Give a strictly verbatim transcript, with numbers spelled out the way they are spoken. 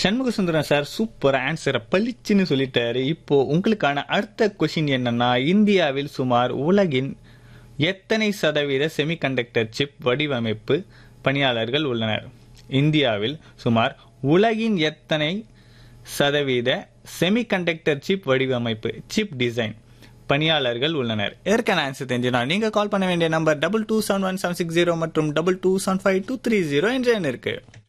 Shanmuga Sundaram sir super ஆன்சரை பளிச்சுன்னு சொல்லிட்டாரு. இப்போ உங்களுக்கான அடுத்த கொஸ்டின் என்னன்னா, இந்தியாவில் சுமார் உலகின் எத்தனை சதவீத செமிகண்டக்டர் சிப் வடிவமைப்பு பணியாளர்கள் உள்ளனர்? இந்தியாவில் சுமார் உலகின் எத்தனை சதவீத செமிகண்டக்டர் சிப் வடிவமைப்பு சிப் டிசைன் பணியாளர்கள் உள்ளனர்? இதற்கான ஆன்சர் தெரிஞ்சுனா நீங்க கால் பண்ண வேண்டிய number double two seven one seven six zero மற்றும் double two seven five two three zero என்ற எண் இருக்கு.